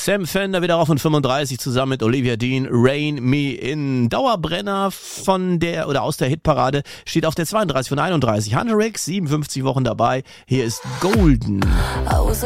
Sam Fender wieder auf und 35 zusammen mit Olivia Dean, Rain Me In. Dauerbrenner von der oder aus der Hitparade steht auf der 32 von 31. Hunter X, 57 Wochen dabei. Hier ist Golden.